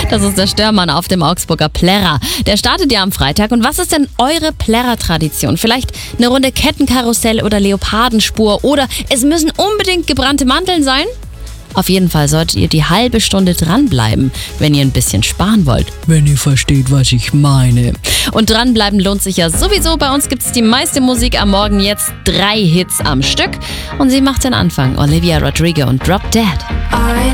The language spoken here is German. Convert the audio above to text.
Das ist der Störmann auf dem Augsburger Plärrer. Der startet ja am Freitag. Und was ist denn eure Plärrer-Tradition? Vielleicht eine Runde Kettenkarussell oder Leopardenspur oder es müssen unbedingt gebrannte Mandeln sein? Auf jeden Fall solltet ihr die halbe Stunde dranbleiben, wenn ihr ein bisschen sparen wollt. Wenn ihr versteht, was ich meine. Und dranbleiben lohnt sich ja sowieso. Bei uns gibt's die meiste Musik am Morgen, jetzt 3 Hits am Stück. Und sie macht den Anfang. Olivia Rodrigo und Drop Dead. I